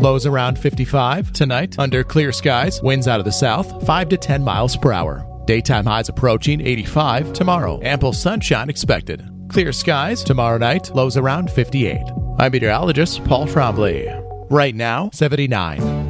Lows around 55. Tonight, under clear skies, winds out of the south, 5 to 10 miles per hour. Daytime highs approaching 85 tomorrow. Ample sunshine expected. Clear skies tomorrow night, lows around 58. I'm meteorologist Paul Trombley. Right now, 79.